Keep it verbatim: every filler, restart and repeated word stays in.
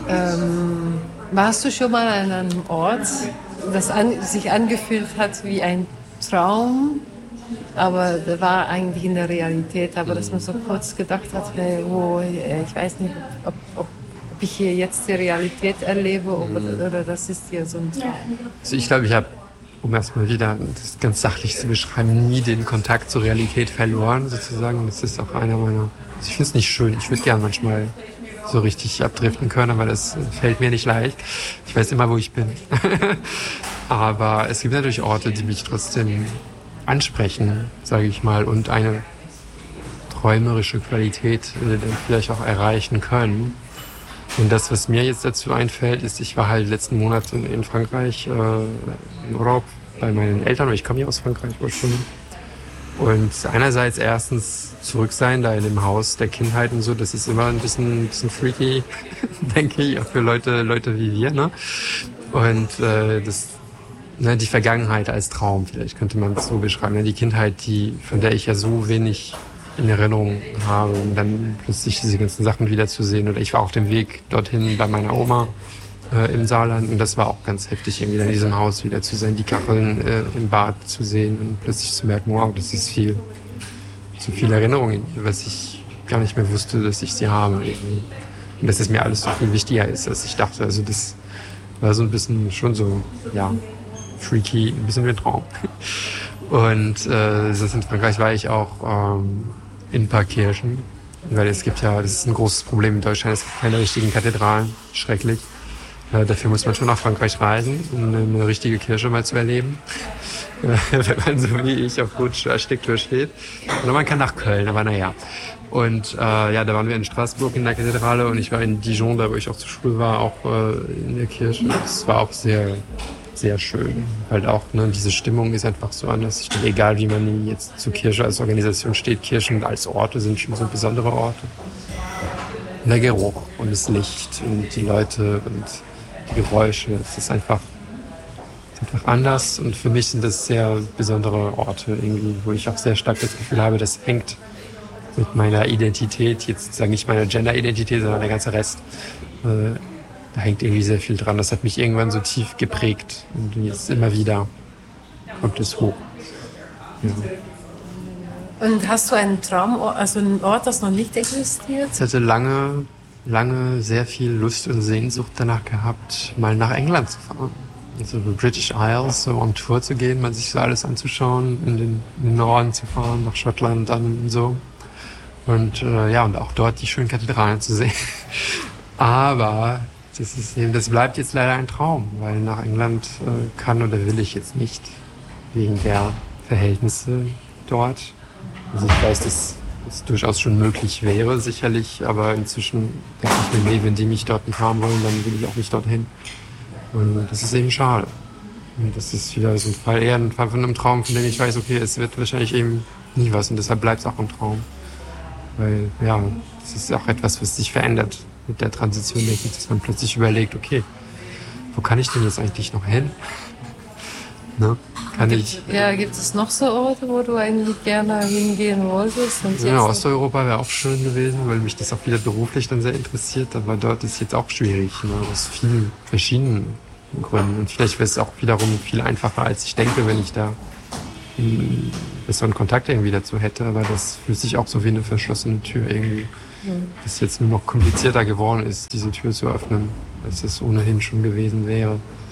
Ähm, warst du schon mal an einem Ort, das an, sich angefühlt hat wie ein Traum, aber der war eigentlich in der Realität, aber dass man so kurz gedacht hat, hey, oh, ich weiß nicht, ob, ob, ob ich hier jetzt die Realität erlebe oder, mhm. oder das ist hier so ein Traum. Also ich glaube, ich habe, um erstmal wieder das ganz sachlich zu beschreiben, nie den Kontakt zur Realität verloren, sozusagen. Das ist auch einer meiner, also ich finde es nicht schön, ich würde gerne manchmal so richtig abdriften können, aber das fällt mir nicht leicht. Ich weiß immer, wo ich bin. Aber es gibt natürlich Orte, die mich trotzdem ansprechen, sage ich mal, und eine träumerische Qualität äh, vielleicht auch erreichen können. Und das, was mir jetzt dazu einfällt, ist, ich war halt letzten Monat in, in Frankreich äh, in Urlaub bei meinen Eltern, weil ich komme hier aus Frankreich ursprünglich. Und einerseits erstens zurück sein, da in dem Haus der Kindheit und so, das ist immer ein bisschen, ein bisschen freaky, denke ich, auch für Leute, Leute wie wir, ne? Und äh, das, ne, die Vergangenheit als Traum, vielleicht könnte man es so beschreiben, ne? Die Kindheit, die, von der ich ja so wenig in Erinnerung habe, und dann plötzlich diese ganzen Sachen wiederzusehen. Oder ich war auf dem Weg dorthin bei meiner Oma äh, im Saarland und das war auch ganz heftig, irgendwie in diesem Haus wieder zu sein, die Kacheln äh, im Bad zu sehen und plötzlich zu merken, wow, das ist viel, so viel Erinnerungen, was ich gar nicht mehr wusste, dass ich sie habe irgendwie. Und dass es mir alles so viel wichtiger ist, als ich dachte. Also das war so ein bisschen schon so, ja, freaky, ein bisschen wie ein Traum. Und äh, das in Frankreich war ich auch ähm, in ein paar Kirchen, weil es gibt ja, das ist ein großes Problem in Deutschland, es gibt keine richtigen Kathedralen, schrecklich. Äh, dafür muss man schon nach Frankreich reisen, um eine richtige Kirche mal zu erleben, äh, wenn man so wie ich auf gut Stücktour steht. Oder man kann nach Köln, aber naja. Und äh, ja, da waren wir in Straßburg in der Kathedrale und ich war in Dijon, da wo ich auch zur Schule war, auch äh, in der Kirche. Das war auch sehr, sehr schön. Halt auch, ne, diese Stimmung ist einfach so anders. Ich denke, egal wie man jetzt zur Kirche als Organisation steht, Kirchen als Orte sind schon so besondere Orte. Und der Geruch und das Licht und die Leute und die Geräusche, das ist einfach, das ist einfach anders. Und für mich sind das sehr besondere Orte irgendwie, wo ich auch sehr stark das Gefühl habe, das hängt mit meiner Identität, jetzt sage ich nicht meiner Gender-Identität, sondern der ganze Rest, äh, da hängt irgendwie sehr viel dran. Das hat mich irgendwann so tief geprägt und jetzt immer wieder kommt es hoch. Ja. Und hast du einen Traum, also einen Ort, das noch nicht existiert? Ich hatte lange, lange sehr viel Lust und Sehnsucht danach gehabt, mal nach England zu fahren. Also über British Isles, so on Tour zu gehen, mal sich so alles anzuschauen, in den, in den Norden zu fahren, nach Schottland dann und so. Und äh, ja, und auch dort die schönen Kathedralen zu sehen. Aber das, ist eben, das bleibt jetzt leider ein Traum, weil nach England äh, kann oder will ich jetzt nicht, wegen der Verhältnisse dort. Also ich weiß, dass es durchaus schon möglich wäre, sicherlich, aber inzwischen denke ich mir, nee, wenn die mich dort nicht haben wollen, dann will ich auch nicht dorthin. Und das ist eben schade. Und das ist wieder so ein Fall, eher ein Fall von einem Traum, von dem ich weiß, okay, es wird wahrscheinlich eben nie was und deshalb bleibt es auch ein Traum. Weil, ja, das ist auch etwas, was sich verändert mit der Transition, denke ich, dass man plötzlich überlegt, okay, wo kann ich denn jetzt eigentlich noch hin? Ne? Kann ich... Ja, gibt es noch so Orte, wo du eigentlich gerne hingehen wolltest? Und ja, Osteuropa wäre auch schön gewesen, weil mich das auch wieder beruflich dann sehr interessiert, aber dort ist jetzt auch schwierig, ne? Aus vielen verschiedenen Gründen. Und vielleicht wäre es auch wiederum viel einfacher, als ich denke, wenn ich da einen besseren Kontakt irgendwie dazu hätte, aber das fühlt sich auch so wie eine verschlossene Tür irgendwie, mhm. dass jetzt nur noch komplizierter geworden ist, diese Tür zu öffnen, als es ohnehin schon gewesen wäre.